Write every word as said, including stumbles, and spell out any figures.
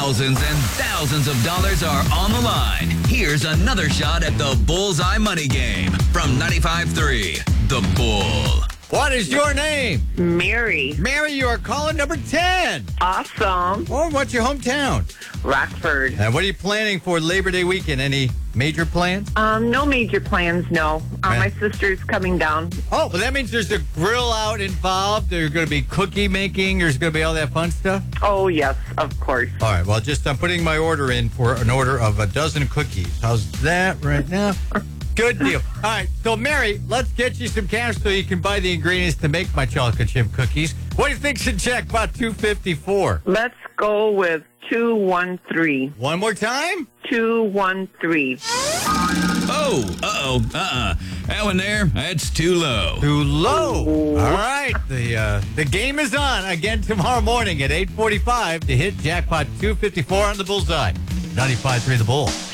Thousands and thousands of dollars are on the line. Here's another shot at the Bullseye Money Game from ninety-five point three The Bull. What is your name? Mary. Mary, you are calling number ten. Awesome. Oh, what's your hometown? Rockford. And what are you planning for Labor Day weekend? Any major plans? Um, no major plans, no. Uh, Right. My sister's coming down. Oh, well, that means there's a grill out involved. There's going to be cookie making. There's going to be all that fun stuff. Oh, yes, of course. All right. Well, just I'm putting my order in for an order of a dozen cookies. How's that right now? Good deal. All right. So, Mary, let's get you some cash so you can buy the ingredients to make my chocolate chip cookies. What do you think should check about two fifty-four? Let's go with two one three. One more time? two one three. Oh, uh-oh, uh-uh. That one there, that's too low. Too low. All right. The uh, the game is on again tomorrow morning at eight forty-five to hit jackpot two fifty-four on the Bullseye. ninety-five point three The Bull.